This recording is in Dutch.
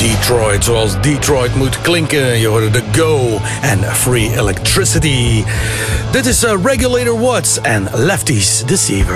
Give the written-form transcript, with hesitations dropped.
Detroit zoals Detroit moet klinken. Je hoorde The Go en Free Electricity. Dit is Regulator Watts en Lefty's Deceiver.